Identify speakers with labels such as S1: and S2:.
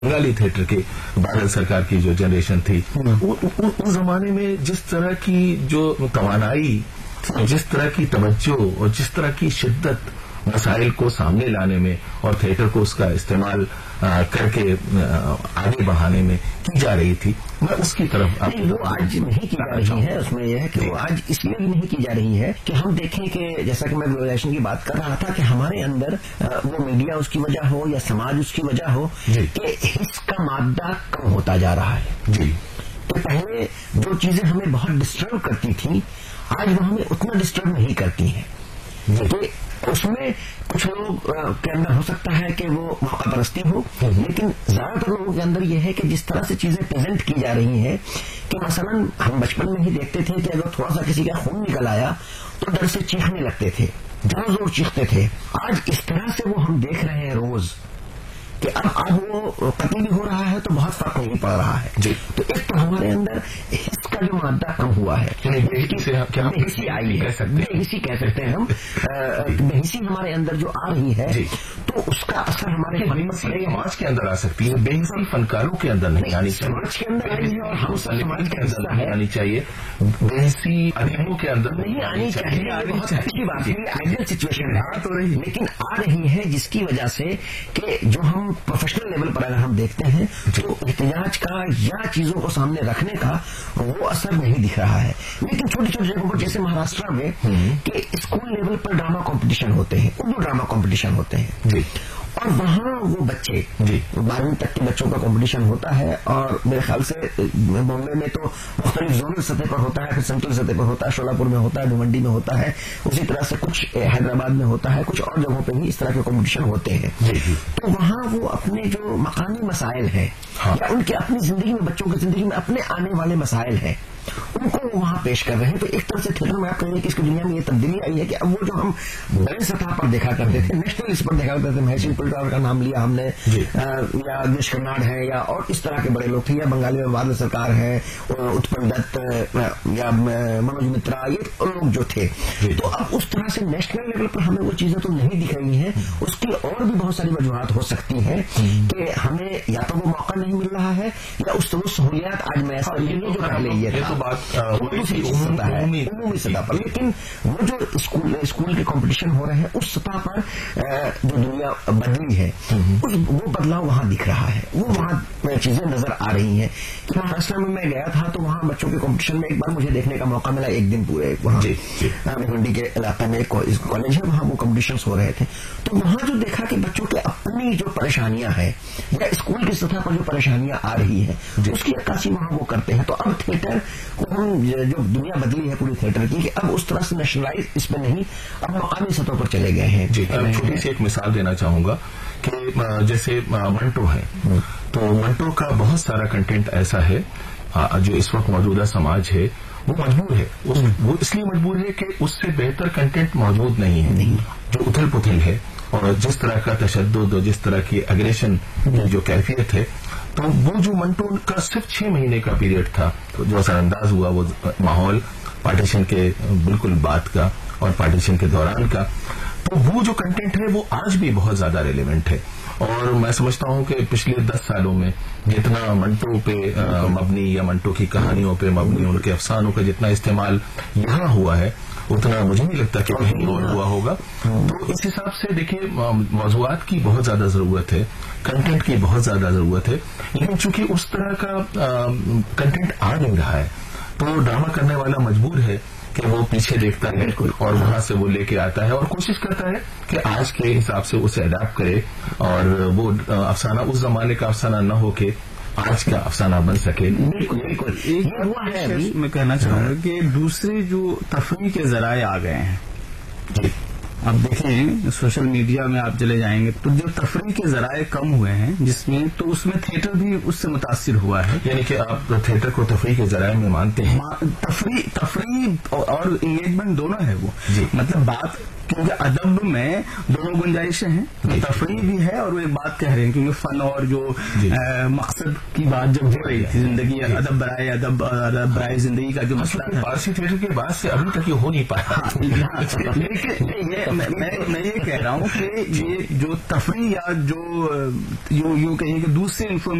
S1: Bengali theatre के बादल सरकार की जो जनरेशन थी, उस जमाने में जिस तरह की जो तवानाई, जिस तरह की तवज्जो और जिस तरह की शिद्दत मसाइल को सामने लाने में और थिएटर को उसका इस्तेमाल करके आगे बढ़ाने में की जा रही थी, मैं उसकी तरफ
S2: नहीं, वो आज नहीं की जा रही है। उसमें यह है कि वो आज इसलिए भी नहीं की जा रही है कि हम देखें कि जैसा कि मैं ग्लोबलाइजेशन की बात कर रहा था कि हमारे अंदर वो मीडिया उसकी वजह हो या समाज उसकी वजह हो कि हिस्स का मादा कम होता जा रहा है जी। तो पहले जो चीजें हमें बहुत डिस्टर्ब करती थी, आज वो हमें उतना डिस्टर्ब नहीं करती हैं। कि उसमें कुछ लोग के अंदर हो सकता है कि वो मौका परस्ती हो, लेकिन ज्यादातर लोगों के अंदर यह है कि जिस तरह से चीजें प्रेजेंट की जा रही हैं कि मसलन हम बचपन में ही देखते थे कि अगर थोड़ा सा किसी का खून निकल आया तो डर से चीखने लगते थे, जोर जोर चीखते थे। आज इस तरह से वो हम देख रहे हैं रोज कि अब वो कत्ल भी हो रहा है तो बहुत फर्क नहीं पड़ रहा है जी। तो एक तो हमारे अंदर इसका जो मादा कम हुआ है, बेहिसी आई है, बेहिसी कह सकते हैं हम, बेहिसी हमारे अंदर जो आ रही है तो उसका असर हमारे
S1: समाज के अंदर आ सकती है। बेहिसी फनकारों के अंदर नहीं आनी चाहिए,
S2: समाज के अंदर आई है और हम समाज के अंदर
S1: नहीं आनी चाहिए, बेहिसी अभिनयों के अंदर
S2: नहीं आनी चाहिए। बहुत अच्छी बात है, आइडियल सिचुएशन है तो रही, लेकिन आ रही है जिसकी वजह से कि जो हम प्रोफेशनल लेवल पर अगर हम देखते हैं तो एहतिजाज का या चीजों को सामने रखने का वो असर नहीं दिख रहा है। लेकिन छोटी छोटी जगहों पर जैसे महाराष्ट्र में कि स्कूल लेवल पर ड्रामा कंपटीशन होते हैं, उर्दू ड्रामा कंपटीशन होते हैं जी, और वहां वो बच्चे 12वीं तक के बच्चों का कंपटीशन होता है। और मेरे ख्याल से बॉम्बे में तो मुख्तलिफ जोनल सतह पर होता है, फिर सेंट्रल सतह पर होता है, शोलापुर में होता है, भिवंडी में होता है, उसी तरह से कुछ हैदराबाद में होता है, कुछ और जगहों पर भी इस तरह के कंपटीशन होते हैं। तो वहां वो अपने जो मकामी मसाइल हैं या उनके अपनी जिंदगी में, बच्चों की जिंदगी में अपने आने वाले मसाइल हैं, उनको वहां पेश कर रहे हैं। तो एक तरह से थिएटर में आप कहेंगे कि इसकी दुनिया में ये तब्दीली आई है कि अब वो जो हम बड़ी सतह पर देखा करते थे, नेशनल इस पर देखा करते थे, महेश पुलटार का नाम लिया हमने, या दिनेश कर्नाड है या और इस तरह के बड़े लोग थे, या बंगाली में बादल सरकार है, उत्पल दत्त या मनोज मित्रा, ये लोग जो थे। तो अब उस तरह से नेशनल लेवल पर हमें वो चीजें तो नहीं दिख रही हैं। उसकी और भी बहुत सारी वजूहत हो सकती हैं कि हमें या तो वो मौका नहीं मिल रहा है या उस सहूलियात आज मैं ऐसा नहीं जो पहले ये था, दूसरी सतह है, उमूमी सतह पर। लेकिन वो जो स्कूल के कंपटीशन हो रहे हैं उस सतह पर जो दुनिया बदली है वो बदलाव वहां दिख रहा है, वो वहां चीजें नजर आ रही हैं। कि महाराष्ट्र में मैं गया था तो वहां बच्चों के कंपटीशन में एक बार मुझे देखने का मौका मिला, एक दिन पूरे वहां भिवंडी के इलाके में एक कॉलेज है, वहां वो कॉम्पिटिशन हो रहे थे। तो वहां जो देखा कि बच्चों की अपनी जो परेशानियां हैं या स्कूल की सतह पर जो परेशानियां आ रही है उसकी अक्कासी वहां वो करते हैं। तो अब थिएटर को हम जो दुनिया बदली है पूरी थिएटर की, कि अब उस तरह से नेशनलाइज इसमें नहीं, अब मकामी सतह पर चले गए हैं जी।
S1: छोटी सी एक मिसाल देना चाहूंगा कि जैसे मंटो है, तो मंटो का बहुत सारा कंटेंट ऐसा है जो इस वक्त मौजूदा समाज है वो मजबूर है, वो इसलिए मजबूर है कि उससे बेहतर कंटेंट मौजूद नहीं है। जो उथल पुथल है और जिस तरह का तशद्दुद और जिस तरह की एग्रेशन की जो कैफियत है, तो वो जो मंटो का सिर्फ 6 महीने का पीरियड था, तो जो असरअंदाज हुआ वो माहौल पार्टीशन के बिल्कुल बाद का और पार्टीशन के दौरान का, तो वो जो कंटेंट है वो आज भी बहुत ज्यादा रेलेवेंट है। और मैं समझता हूं कि पिछले 10 सालों में जितना मंटो पे मबनी या मंटो की कहानियों पे मबनी उनके अफसानों का जितना इस्तेमाल यहाँ हुआ है उतना मुझे नहीं लगता कि कहीं और हुआ होगा। तो इस हिसाब से देखिए मौज़ूआत की बहुत ज्यादा जरूरत है, कंटेंट की बहुत ज्यादा जरूरत है, लेकिन चूंकि उस तरह का कंटेंट आ नहीं रहा है तो ड्रामा करने वाला मजबूर है कि वो पीछे देखता है और वहां से वो लेके आता है और कोशिश करता है कि आज के हिसाब से उसे अडैप्ट करे और वो अफसाना उस जमाने का अफसाना न हो के आज का अफसाना बन सके।
S2: बिल्कुल बिल्कुल
S3: एक हुआ है अभी मैं कहना चाहूंगा कि दूसरे जो तफरीह के जराए आ गए हैं जी। आप देखें सोशल मीडिया में आप चले जाएंगे तो जो तफरीह के जराए कम हुए हैं जिसमें, तो उसमें थिएटर भी उससे मुतासिर हुआ है।
S1: यानी कि आप थिएटर को तफरीह के जराए में मानते हैं?
S3: तफरीह और एंगेजमेंट दोनों है वो जी। मतलब बात क्योंकि अदब में दोनों गुंजाइशें हैं, तफरीह भी है और वो एक बात कह रहे हैं क्योंकि फन और जो मकसद की बात जब हो रही थी, जिंदगी अदब बराए जिंदगी का जो मसला है,
S1: पारसी थिएटर के बाद से अभी तक ये हो नहीं पाया।
S3: लेकिन मैं ये कह रहा हूँ कि ये जो तफरीह या जो यूं कहिए कि दूसरे